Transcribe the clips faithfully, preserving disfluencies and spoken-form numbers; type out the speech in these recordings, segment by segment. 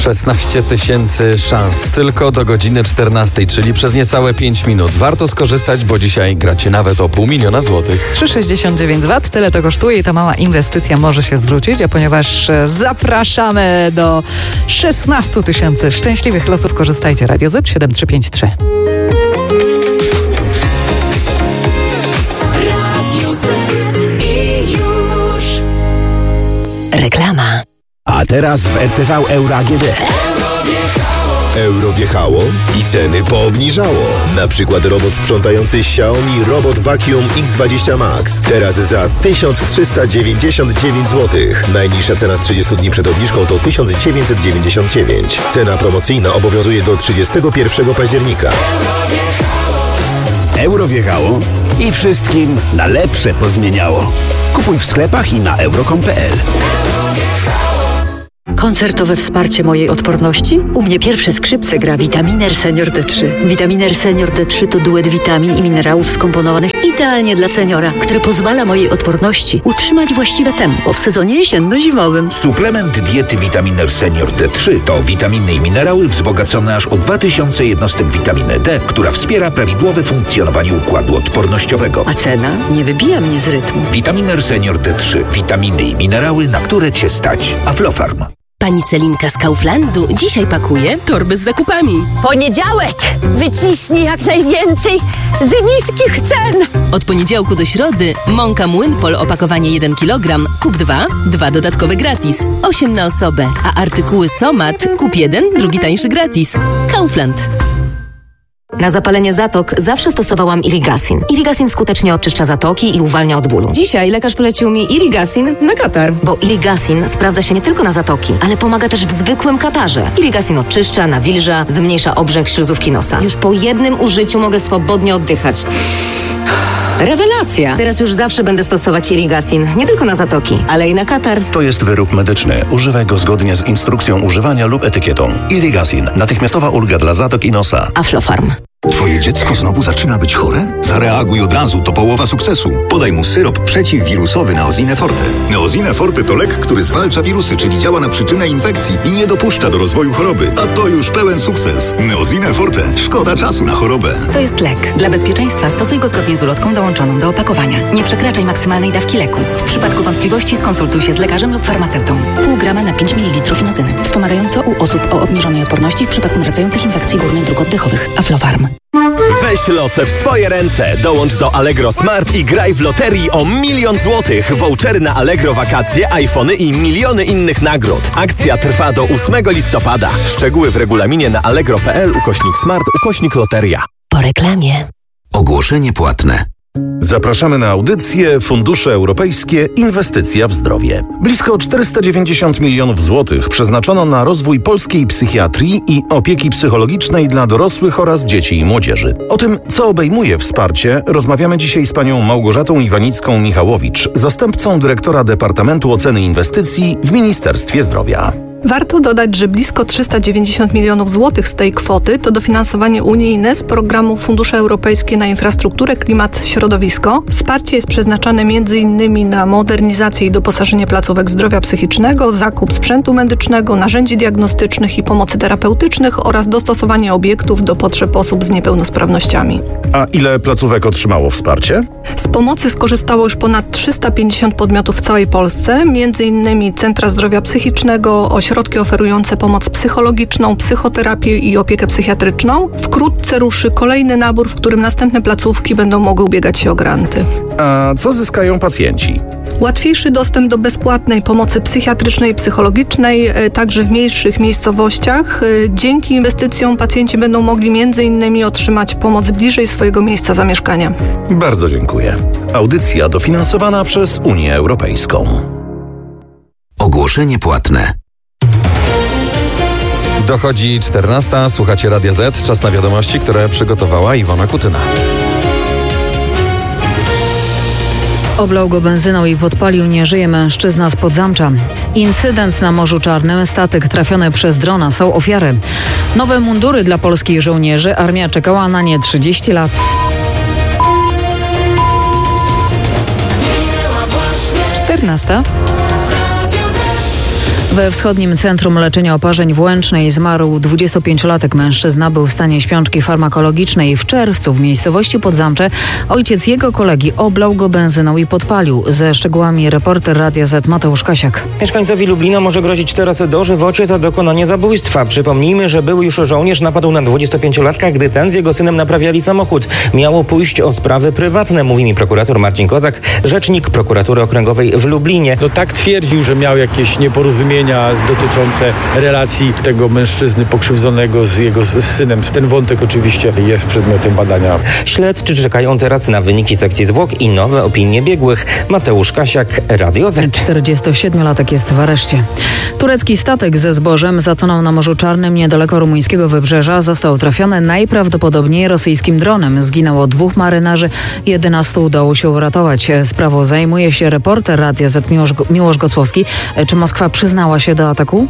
szesnaście tysięcy szans tylko do godziny czternastej, czyli przez niecałe pięć minut. Warto skorzystać, bo dzisiaj gracie nawet o pół miliona złotych. trzy przecinek sześćdziesiąt dziewięć złotych, tyle to kosztuje i ta mała inwestycja może się zwrócić, a ponieważ zapraszamy do szesnastu tysięcy szczęśliwych losów, korzystajcie. Radio Z siedem trzy pięć trzy. Reklama. A teraz w R T V Euro A G D. Euro wjechało i ceny poobniżało. Na przykład robot sprzątający Xiaomi Robot Vacuum X dwadzieścia Max. Teraz za tysiąc trzysta dziewięćdziesiąt dziewięć złotych. Najniższa cena z trzydziestu dni przed obniżką to tysiąc dziewięćset dziewięćdziesiąt dziewięć. Cena promocyjna obowiązuje do trzydziestego pierwszego października. Euro wjechało i wszystkim na lepsze pozmieniało. Kupuj w sklepach i na euro kropka com kropka p l. Koncertowe wsparcie mojej odporności? U mnie pierwsze skrzypce gra Vitaminer Senior D trzy. Vitaminer Senior D trzy to duet witamin i minerałów skomponowanych idealnie dla seniora, który pozwala mojej odporności utrzymać właściwe tempo w sezonie jesienno-zimowym. Suplement diety Vitaminer Senior D trzy to witaminy i minerały wzbogacone aż o dwa tysiące jednostek witaminy D, która wspiera prawidłowe funkcjonowanie układu odpornościowego. A cena nie wybija mnie z rytmu. Vitaminer Senior D trzy. Witaminy i minerały, na które Cię stać. Aflofarm. Pani Celinka z Kauflandu dzisiaj pakuje torby z zakupami. Poniedziałek! Wyciśnij jak najwięcej z niskich cen! Od poniedziałku do środy mąka Młynpol opakowanie jeden kilogram, kup dwa, dwa dodatkowe gratis. osiem na osobę. A artykuły Somat kup jeden, drugi tańszy gratis. Kaufland. Na zapalenie zatok zawsze stosowałam Irigasin. Irigasin skutecznie oczyszcza zatoki i uwalnia od bólu. Dzisiaj lekarz polecił mi Irigasin na katar. Bo Irigasin sprawdza się nie tylko na zatoki, ale pomaga też w zwykłym katarze. Irigasin oczyszcza, nawilża, zmniejsza obrzęk śluzówki nosa. Już po jednym użyciu mogę swobodnie oddychać. Rewelacja! Teraz już zawsze będę stosować Irigasin, nie tylko na zatoki, ale i na katar. To jest wyrób medyczny. Używaj go zgodnie z instrukcją używania lub etykietą. Irigasin. Natychmiastowa ulga dla zatok i nosa. Aflofarm. Twoje dziecko znowu zaczyna być chore? Zareaguj od razu, to połowa sukcesu. Podaj mu syrop przeciwwirusowy Neosine Forte. Neosine Forte to lek, który zwalcza wirusy, czyli działa na przyczynę infekcji i nie dopuszcza do rozwoju choroby. A to już pełen sukces. Neosine Forte. Szkoda czasu na chorobę. To jest lek. Dla bezpieczeństwa stosuj go zgodnie z ulotką dołączoną do opakowania. Nie przekraczaj maksymalnej dawki leku. W przypadku wątpliwości skonsultuj się z lekarzem lub farmaceutą. Pół grama na pięć mililitrów inozyny. Wspomagająco u osób o obniżonej odporności w przypadku nawracających infekcji górnych dróg oddechowych. Aflofarm. Weź losy w swoje ręce. Dołącz do Allegro Smart i graj w loterii o milion złotych. Vouchery na Allegro wakacje, iPhony i miliony innych nagród. Akcja trwa do ósmego listopada. Szczegóły w regulaminie na allegro kropka p l ukośnik smart ukośnik loteria. Po reklamie. Ogłoszenie płatne. Zapraszamy na audycję Fundusze Europejskie Inwestycja w zdrowie. Blisko czterysta dziewięćdziesiąt milionów złotych przeznaczono na rozwój polskiej psychiatrii i opieki psychologicznej dla dorosłych oraz dzieci i młodzieży. O tym, co obejmuje wsparcie, rozmawiamy dzisiaj z panią Małgorzatą Iwanicką-Michałowicz, zastępcą dyrektora Departamentu Oceny Inwestycji w Ministerstwie Zdrowia. Warto dodać, że blisko trzysta dziewięćdziesiąt milionów złotych z tej kwoty to dofinansowanie unijne z programu Fundusze Europejskie na infrastrukturę, klimat, środowisko. Wsparcie jest przeznaczane m.in. na modernizację i doposażenie placówek zdrowia psychicznego, zakup sprzętu medycznego, narzędzi diagnostycznych i pomocy terapeutycznych oraz dostosowanie obiektów do potrzeb osób z niepełnosprawnościami. A ile placówek otrzymało wsparcie? Z pomocy skorzystało już ponad trzysta pięćdziesiąt podmiotów w całej Polsce, m.in. centra zdrowia psychicznego, ośrodki oferujące pomoc psychologiczną, psychoterapię i opiekę psychiatryczną. Wkrótce ruszy kolejny nabór, w którym następne placówki będą mogły ubiegać się o granty. A co zyskają pacjenci? Łatwiejszy dostęp do bezpłatnej pomocy psychiatrycznej i psychologicznej, także w mniejszych miejscowościach. Dzięki inwestycjom pacjenci będą mogli między innymi otrzymać pomoc bliżej swojego miejsca zamieszkania. Bardzo dziękuję. Audycja dofinansowana przez Unię Europejską. Ogłoszenie płatne. Dochodzi czternasta, słuchacie Radia Z, czas na wiadomości, które przygotowała Iwona Kutyna. Oblał go benzyną i podpalił, nie żyje mężczyzna z Podzamcza. Incydent na Morzu Czarnym, statek trafiony przez drona, są ofiary. Nowe mundury dla polskich żołnierzy, armia czekała na nie trzydzieści lat. czternasta. We wschodnim Centrum Leczenia Oparzeń w Łęcznej zmarł dwudziestopięciolatek mężczyzna. Był w stanie śpiączki farmakologicznej. W czerwcu w miejscowości Podzamcze ojciec jego kolegi oblał go benzyną i podpalił. Ze szczegółami reporter Radia Z Mateusz Kasiak. Mieszkańcowi Lublina może grozić teraz dożywocie za dokonanie zabójstwa. Przypomnijmy, że były już żołnierz napadł na dwudziestopięciolatka, gdy ten z jego synem naprawiali samochód. Miało pójść o sprawy prywatne, mówi mi prokurator Marcin Kozak, rzecznik prokuratury okręgowej w Lublinie. No tak twierdził, że miał jakieś nieporozumienia dotyczące relacji tego mężczyzny pokrzywdzonego z jego z synem. Ten wątek oczywiście jest przedmiotem badania. Śledczy czekają teraz na wyniki sekcji zwłok i nowe opinie biegłych. Mateusz Kasiak, Radio Z. czterdziestosiedmiolatek jest w areszcie. Turecki statek ze zbożem zatonął na Morzu Czarnym niedaleko rumuńskiego wybrzeża. Został trafiony najprawdopodobniej rosyjskim dronem. Zginęło dwóch marynarzy, jedenastu udało się uratować. Sprawą zajmuje się reporter Radia Z Miłosz, Miłosz Gocłowski. Czy Moskwa przyznała się do ataku?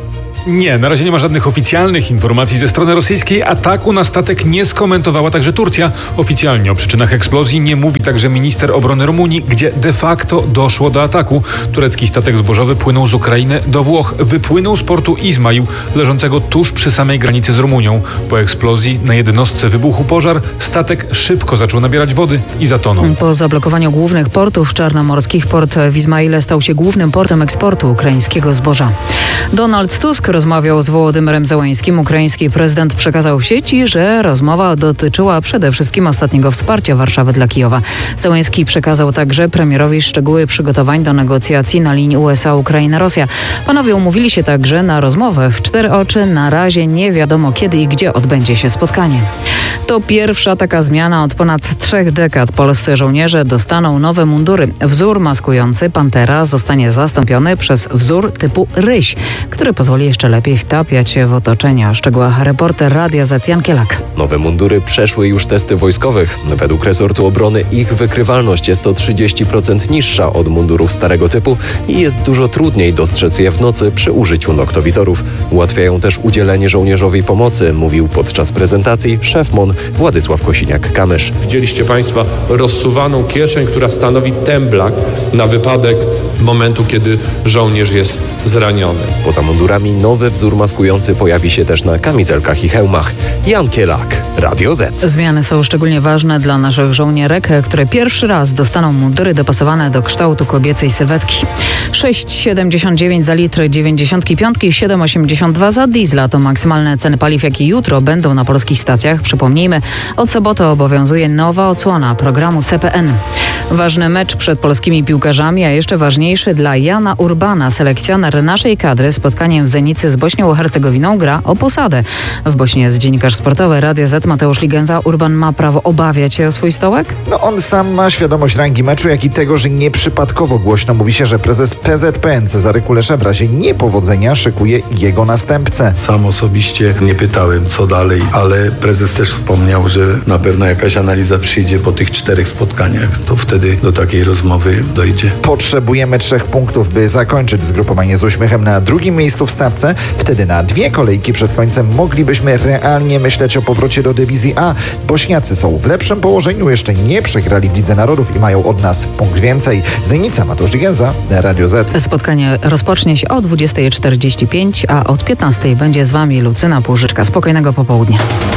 Nie, na razie nie ma żadnych oficjalnych informacji ze strony rosyjskiej. Ataku na statek nie skomentowała także Turcja. Oficjalnie o przyczynach eksplozji nie mówi także minister obrony Rumunii, gdzie de facto doszło do ataku. Turecki statek zbożowy płynął z Ukrainy do Włoch. Wypłynął z portu Izmail, leżącego tuż przy samej granicy z Rumunią. Po eksplozji na jednostce wybuchł pożar. Statek szybko zaczął nabierać wody i zatonął. Po zablokowaniu głównych portów czarnomorskich, port w Izmaile stał się głównym portem eksportu ukraińskiego zboża. Donald Tusk rozmawiał z Wołodymyrem Zełańskim. Ukraiński prezydent przekazał w sieci, że rozmowa dotyczyła przede wszystkim ostatniego wsparcia Warszawy dla Kijowa. Zełański przekazał także premierowi szczegóły przygotowań do negocjacji na linii U S A Ukraina Rosja. Panowie umówili się także na rozmowę w cztery oczy. Na razie nie wiadomo kiedy i gdzie odbędzie się spotkanie. To pierwsza taka zmiana od ponad trzech dekad. Polscy żołnierze dostaną nowe mundury. Wzór maskujący Pantera zostanie zastąpiony przez wzór typu Ryś, który pozwoli jeszcze lepiej wtapiać się w otoczenie. O szczegółach reporter Radia Z Jan Kielak. Nowe mundury przeszły już testy wojskowych. Według resortu obrony ich wykrywalność jest o trzydzieści procent niższa od mundurów starego typu i jest dużo trudniej dostrzec je w nocy przy użyciu noktowizorów. Ułatwiają też udzielenie żołnierzowi pomocy, mówił podczas prezentacji szef M O N Władysław Kosiniak-Kamysz. Widzieliście Państwo rozsuwaną kieszeń, która stanowi temblak na wypadek momentu, kiedy żołnierz jest zraniony. Poza mundurami nowy wzór maskujący pojawi się też na kamizelkach i hełmach. Jan Kielak, Radio Z. Zmiany są szczególnie ważne dla naszych żołnierek, które pierwszy raz dostaną mundury dopasowane do kształtu kobiecej sylwetki. sześć siedemdziesiąt dziewięć za litr dziewięćdziesiąt pięć, siedem osiemdziesiąt dwa za diesla. To maksymalne ceny paliw, jakie jutro będą na polskich stacjach. Przypomnijmy, od soboty obowiązuje nowa odsłona programu C P N. Ważny mecz przed polskimi piłkarzami, a jeszcze ważniejszy dla Jana Urbana, selekcjoner naszej kadry. Spotkaniem w Zenicy z Bośnią Hercegowiną gra o posadę. W Bośni jest dziennikarz sportowy Radia Z Mateusz Ligenza. Urban ma prawo obawiać się o swój stołek? No on sam ma świadomość rangi meczu, jak i tego, że nieprzypadkowo głośno mówi się, że prezes P Z P N Cezary Kulesza w razie niepowodzenia szykuje jego następcę. Sam osobiście nie pytałem, co dalej, ale prezes też wspomniał, że na pewno jakaś analiza przyjdzie po tych czterech spotkaniach. To wtedy do takiej rozmowy dojdzie. Potrzebujemy trzech punktów, by zakończyć zgrupowanie z uśmiechem na drugim miejscu w stawce. Wtedy na dwie kolejki przed końcem moglibyśmy realnie myśleć o powrocie do dywizji A. Bośniacy są w lepszym położeniu, jeszcze nie przegrali w Lidze Narodów i mają od nas punkt więcej. Zenica, Mateusz Ligenza, Radio Z. Spotkanie rozpocznie się o dwudziesta czterdzieści pięć, a od piętnastej będzie z Wami Lucyna Półżyczka. Spokojnego popołudnia.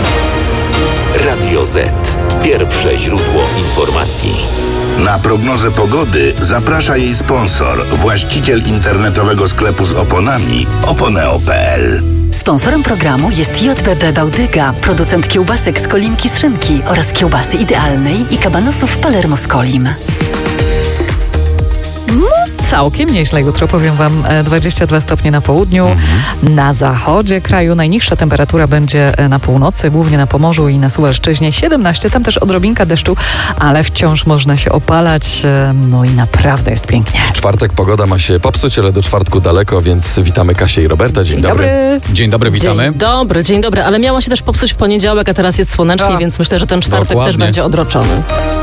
Radio Z. Pierwsze źródło informacji. Na prognozę pogody zaprasza jej sponsor, właściciel internetowego sklepu z oponami oponeo kropka p l. Sponsorem programu jest J B B Bałtyka, producent kiełbasek z Kolimki z Szynki oraz kiełbasy idealnej i kabanosów Palermo z Kolim. Całkiem nieźle. Jutro powiem Wam dwadzieścia dwa stopnie na południu. Mhm. Na zachodzie kraju najniższa temperatura będzie na północy, głównie na Pomorzu i na Suwalszczyźnie siedemnaście. Tam też odrobinka deszczu, ale wciąż można się opalać. No i naprawdę jest pięknie. W czwartek pogoda ma się popsuć, ale do czwartku daleko, więc witamy Kasię i Roberta. Dzień, dzień dobry. dobry. Dzień dobry, witamy. Dzień dobry, dzień dobry. Ale miała się też popsuć w poniedziałek, a teraz jest słonecznie, a, więc myślę, że ten czwartek dokładnie. Też będzie odroczony.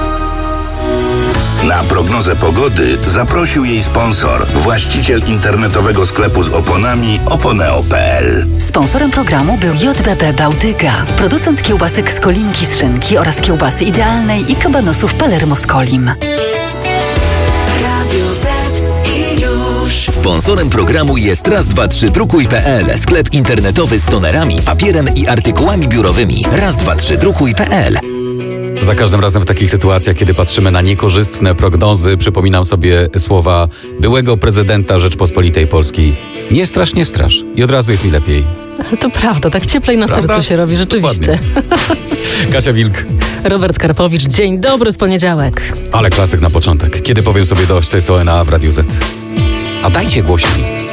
Na prognozę pogody zaprosił jej sponsor, właściciel internetowego sklepu z oponami oponeo kropka p l. Sponsorem programu był J B B Bałtyka, producent kiełbasek z Kolimki z Szynki oraz kiełbasy idealnej i kabanosów Palermo z Kolim. Radio Z i już. Sponsorem programu jest raz dwa trzy drukuj kropka pe el, sklep internetowy z tonerami, papierem i artykułami biurowymi. raz dwa trzy drukuj kropka pe el. Za każdym razem w takich sytuacjach, kiedy patrzymy na niekorzystne prognozy, przypominam sobie słowa byłego prezydenta Rzeczpospolitej Polskiej. Nie strasz, nie strasz. I od razu jest mi lepiej. To prawda, tak cieplej na Prawda? sercu się robi, rzeczywiście. Kasia Wilk. Robert Karpowicz, dzień dobry w poniedziałek. Ale klasyk na początek. Kiedy powiem sobie dość, to jest O N A w Radiu Z. A dajcie głośniej.